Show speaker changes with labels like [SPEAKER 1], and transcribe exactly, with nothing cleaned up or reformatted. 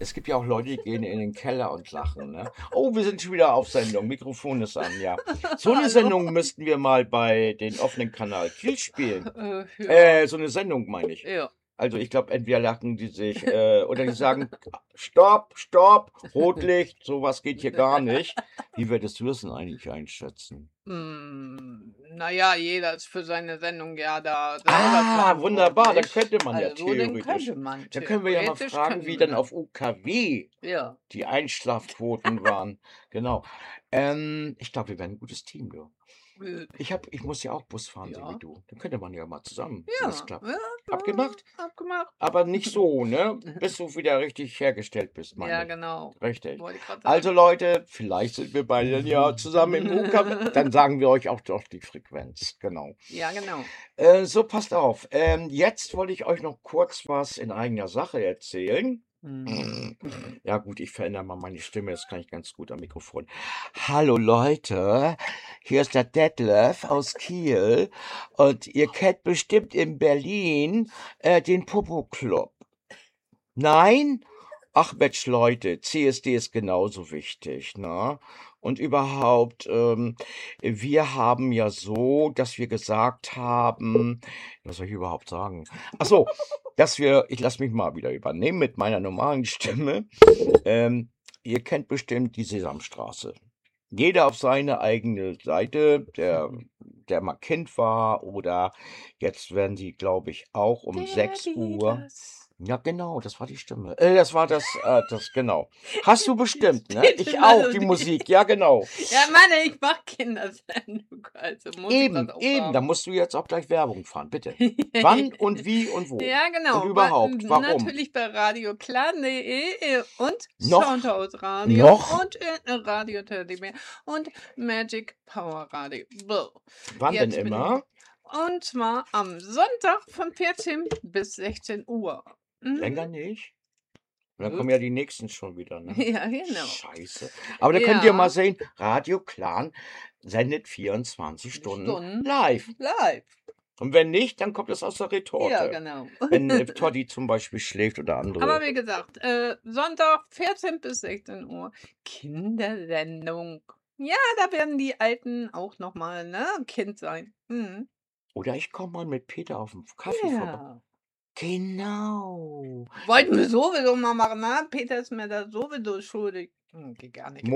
[SPEAKER 1] Es gibt ja auch Leute, die gehen in den Keller und lachen, ne? Oh, wir sind schon wieder auf Sendung. Mikrofon ist an, ja. So eine
[SPEAKER 2] Hallo.
[SPEAKER 1] Sendung müssten wir mal bei den offenen Kanal Kiel spielen.
[SPEAKER 2] Äh, ja.
[SPEAKER 1] Äh, so eine Sendung meine ich.
[SPEAKER 2] Ja.
[SPEAKER 1] Also ich glaube, entweder lachen die sich äh, oder die sagen, stopp, stopp, Rotlicht, sowas geht hier gar nicht. Wie würdest du das denn eigentlich einschätzen?
[SPEAKER 2] Hm, na ja, jeder ist für seine Sendung ja da selber
[SPEAKER 1] Ah, wunderbar, dann
[SPEAKER 2] verantwortlich.
[SPEAKER 1] könnte man ja
[SPEAKER 2] Also, dann
[SPEAKER 1] theoretisch.
[SPEAKER 2] könnte man
[SPEAKER 1] Da können wir ja mal
[SPEAKER 2] theoretisch
[SPEAKER 1] fragen,
[SPEAKER 2] könnte
[SPEAKER 1] wie
[SPEAKER 2] man
[SPEAKER 1] dann
[SPEAKER 2] das.
[SPEAKER 1] auf U K W
[SPEAKER 2] Ja.
[SPEAKER 1] die Einschlafquoten waren. Genau. Ähm, ich glaube, wir werden ein gutes Team, du.
[SPEAKER 2] Äh,
[SPEAKER 1] Ich habe ich muss ja auch Bus fahren, so wie
[SPEAKER 2] ja.
[SPEAKER 1] du. Dann könnte man ja mal zusammen, wenn das
[SPEAKER 2] Ja,
[SPEAKER 1] klappt.
[SPEAKER 2] ja, ja,
[SPEAKER 1] Abgemacht?
[SPEAKER 2] abgemacht.
[SPEAKER 1] Aber nicht so, ne? Bis du wieder richtig hergestellt bist, meine
[SPEAKER 2] Ja,
[SPEAKER 1] ich.
[SPEAKER 2] genau.
[SPEAKER 1] Richtig.
[SPEAKER 2] Wollte ich grad
[SPEAKER 1] Also
[SPEAKER 2] sagen.
[SPEAKER 1] Leute, vielleicht sind wir beide dann ja zusammen im U K W. Dann sagen wir euch auch doch die Frequenz. Genau.
[SPEAKER 2] Ja, genau.
[SPEAKER 1] Äh, so, passt auf. Ähm, jetzt wollte ich euch noch kurz was in eigener Sache erzählen.
[SPEAKER 2] Mhm.
[SPEAKER 1] Ja gut, ich verändere mal meine Stimme, das kann ich ganz gut am Mikrofon. Hallo Leute, hier ist der Detlef aus Kiel und ihr kennt bestimmt in Berlin äh, den Popo-Club. Nein? Ach Mensch, Leute, C S D ist genauso wichtig, ne? Und überhaupt, ähm, wir haben ja so, dass wir gesagt haben, was soll ich überhaupt sagen? Ach so, dass wir, ich lasse mich mal wieder übernehmen mit meiner normalen Stimme. Ähm, ihr kennt bestimmt die Sesamstraße. Jeder auf seine eigene Seite, der, der mal Kind war oder jetzt werden sie, glaube ich, auch um
[SPEAKER 2] Der
[SPEAKER 1] sechs Uhr.
[SPEAKER 2] Liebes.
[SPEAKER 1] Ja, genau, das war die Stimme. Äh, das war das, äh, das, genau. Hast du bestimmt, ne?
[SPEAKER 2] Bitte
[SPEAKER 1] Ich auch, die
[SPEAKER 2] Melodie.
[SPEAKER 1] Musik, ja, genau.
[SPEAKER 2] Ja, Mann, ich mach Kindersendung, also muss ich das
[SPEAKER 1] Eben,
[SPEAKER 2] auch
[SPEAKER 1] eben, da
[SPEAKER 2] haben.
[SPEAKER 1] musst du jetzt auch gleich Werbung fahren, bitte. Wann und wie und wo?
[SPEAKER 2] Ja,
[SPEAKER 1] Und
[SPEAKER 2] genau. Wa-
[SPEAKER 1] überhaupt, warum?
[SPEAKER 2] Natürlich bei radioklan punkt de und
[SPEAKER 1] Noch,
[SPEAKER 2] Soundhouse Radio
[SPEAKER 1] noch,
[SPEAKER 2] und äh, Radio Teddybear und Magic Power Radio. Bäh.
[SPEAKER 1] wann denn
[SPEAKER 2] Jetzt bin ich.
[SPEAKER 1] immer?
[SPEAKER 2] Und zwar am Sonntag von vierzehn bis sechzehn Uhr. Mhm.
[SPEAKER 1] Länger nicht? Und dann
[SPEAKER 2] Gut.
[SPEAKER 1] kommen ja die nächsten schon wieder, ne?
[SPEAKER 2] Ja, genau.
[SPEAKER 1] Scheiße. Aber da könnt ihr mal
[SPEAKER 2] Ja,
[SPEAKER 1] sehen, Radio Clan sendet vierundzwanzig Stunden
[SPEAKER 2] Stunden
[SPEAKER 1] live.
[SPEAKER 2] live.
[SPEAKER 1] Und wenn nicht, dann kommt es aus der
[SPEAKER 2] Ja,
[SPEAKER 1] Retorte.
[SPEAKER 2] genau.
[SPEAKER 1] Wenn äh, Toddy zum Beispiel schläft oder
[SPEAKER 2] Aber
[SPEAKER 1] andere.
[SPEAKER 2] wie gesagt, äh, Sonntag vierzehn bis sechzehn Uhr. Kindersendung. Ja, da werden die Alten auch nochmal, ne, Kind sein. Mhm.
[SPEAKER 1] Oder ich komme mal mit Peter auf den Kaffee vorbei.
[SPEAKER 2] Ja.
[SPEAKER 1] Genau.
[SPEAKER 2] Wollten wir sowieso mal machen, ne? Peter ist mir da sowieso schuldig. Hm, geht gar nicht.